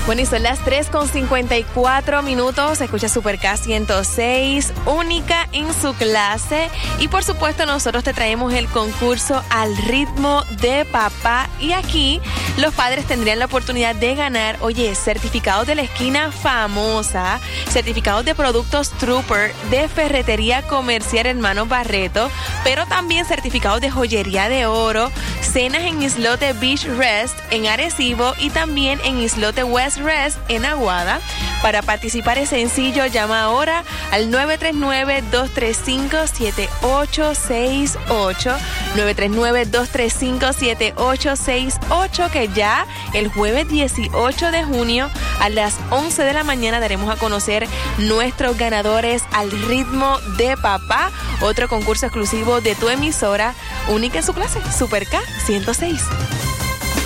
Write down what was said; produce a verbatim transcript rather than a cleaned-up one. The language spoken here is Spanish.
Bueno, y son las tres con cincuenta y cuatro minutos. Escucha Super K ciento seis, única en su clase. Y por supuesto, nosotros te traemos el concurso Al Ritmo de Papá. Y aquí los padres tendrían la oportunidad de ganar, oye, certificados de la esquina famosa, certificados de productos Trooper, de Ferretería Comercial Hermanos Barreto, pero también certificados de joyería de oro, cenas en Islote Beach Rest en Arecibo y también en Islote West Rest en Aguada. Para participar es sencillo, llama ahora al nueve tres nueve, dos tres cinco, siete ocho seis ocho, nueve tres nueve, dos tres cinco, siete ocho seis ocho, que ya el jueves dieciocho de junio a las once de la mañana daremos a conocer nuestros ganadores al ritmo de papá, otro concurso exclusivo de tu emisora, única en su clase, Super K ciento seis.